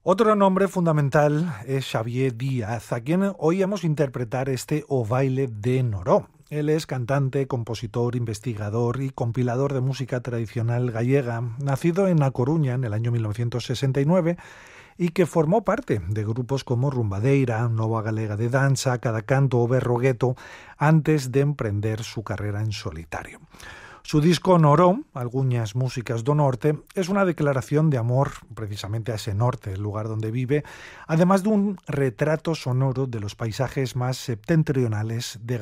Otro nombre fundamental es Xavier Díaz, a quien oíamos interpretar este O Baile de Noró. Él es cantante, compositor, investigador y compilador de música tradicional gallega, nacido en A Coruña en el año 1969 y que formó parte de grupos como Rumbadeira, Nova Galega de Danza, Cada Canto o Berrogueto antes de emprender su carrera en solitario. Su disco Noró, Algunas músicas do norte, es una declaración de amor precisamente a ese norte, el lugar donde vive, además de un retrato sonoro de los paisajes más septentrionales de